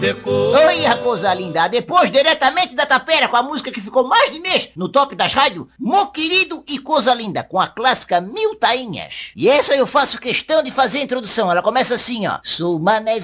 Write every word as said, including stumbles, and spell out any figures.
Depois... Oi, raposa linda. Depois, diretamente da Tapera, com a música que ficou mais de mês no top das rádios, Mo Querido e Coisa Linda, com a clássica Mil Tainhas. E essa eu faço questão de fazer a introdução. Ela começa assim, ó. Sou mané